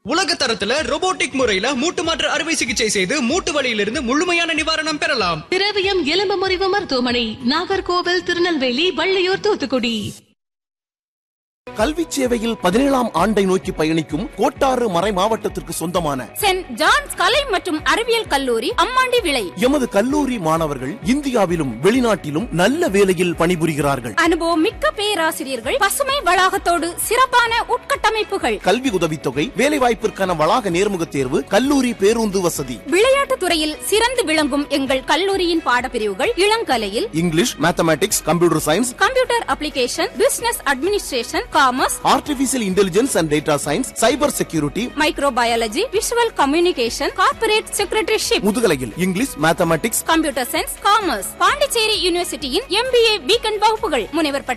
உலக தரத்துல robotic முறையில மூட்டு மாற்று அறுவை சிகிச்சை செய்து மூட்டு வலியிலிருந்து முழுமையான நிவாரணம் பெறலாம். திரவியம் எலும்பு முறிவு மருத்துவமனை, நாகர்கோவில், திருநெல்வேலி, வள்ளியூர், தூத்துக்குடி. கல்வி சேவையில் 17ஆம் ஆண்டை நோக்கி பயணிக்கும் கோட்டாறு மறை மாவட்டத்திற்கு சொந்தமான சென்ட் ஜான்ஸ் கலை மற்றும் அறிவியல் கல்லூரி அம்மாண்டி விளை. எமது கல்லூரி மாணவர்கள் இந்தியாவிலும் வெளிநாட்டிலும் நல்ல வேலையில் பணிபுரிகிறார்கள். அனுபவம் மிக்க பேராசிரியர்கள், பசுமை வளாகத்தோடு சிறப்பான உட்கட்டமைப்புகள், கல்வி உதவித்தொகை, வேலைவாய்ப்பிற்கான வளாக நேர்முக தேர்வு, கல்லூரி பேருந்து வசதி. விளையாட்டுத் துறையில் சிறந்து விளங்கும் எங்கள் கல்லூரியின் பாடப்பிரிவுகள் இளங்கலையில் English, mathematics, computer science, computer application, business administration, commerce, artificial intelligence and data science, cyber security, microbiology, visual communication, corporate secretaryship. முதுகலையில் English, mathematics, computer science, commerce. Pondicherry யூனிவர்சிட்டியின் MBA weekend வகுப்புகள், முனைவர்